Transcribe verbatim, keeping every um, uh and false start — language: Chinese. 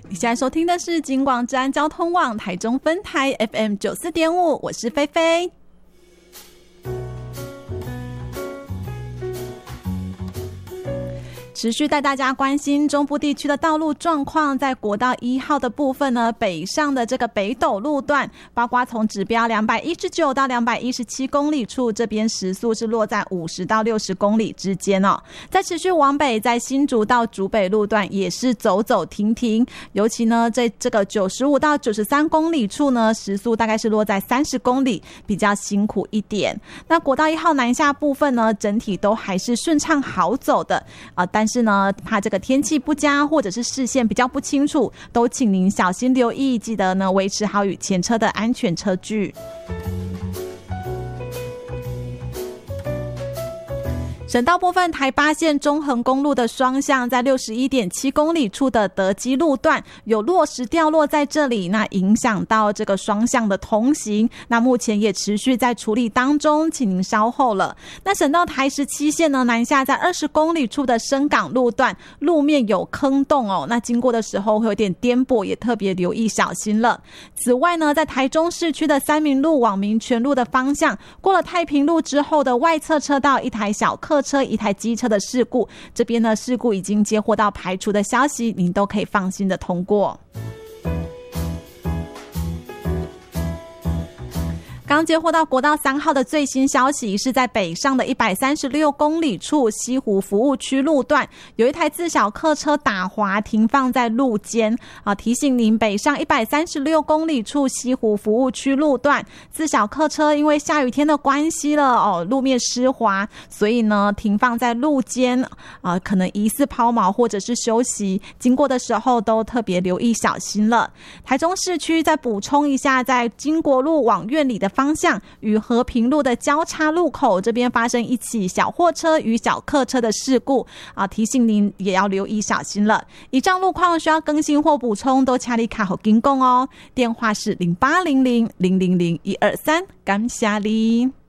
你现在收听的是金广治安交通网台中分台 F M 九十四点五， 我是菲菲。持续带大家关心中部地区的道路状况，在国道一号的部分呢，北上的这个北斗路段，包括从指标两百一十九到两百一十七公里处，这边时速是落在五十到六十公里之间哦。在持续往北，在新竹到竹北路段也是走走停停，尤其呢在这个九十五到九十三公里处呢，时速大概是落在三十公里，比较辛苦一点。那国道一号南下部分呢，整体都还是顺畅好走的啊、呃，但是呢，怕这个天气不佳或者是视线比较不清楚，都请您小心留意，记得呢维持好与前车的安全车距。省道部分，台八线中横公路的双向在 六十一点七公里处的德基路段有落石掉落在这里，那影响到这个双向的通行，那目前也持续在处理当中，请您稍后了。那省道台十七线呢，南下在二十公里处的深港路段路面有坑洞哦，那经过的时候会有点颠簸，也特别留意小心了。此外呢，在台中市区的三民路往民权路的方向，过了太平路之后的外侧车道，一台小客车一台机车的事故，这边呢事故已经接获到排除的消息，您都可以放心的通过。刚接获到国道三号的最新消息，是在北上的一百三十六公里处西湖服务区路段，有一台自小客车打滑停放在路肩啊，提醒您北上一百三十六公里处西湖服务区路段，自小客车因为下雨天的关系了哦，路面湿滑，所以呢停放在路肩啊，可能疑似抛锚或者是休息，经过的时候都特别留意小心了。台中市区再补充一下，在经国路往苑里的方向与和平路的交叉路口这边发生一起小货车与小客车的事故啊，提醒您也要留意小心了。以上路况需要更新或补充，都请你卡好跟讲哦。电话是零八零零零零零一二三，感谢你。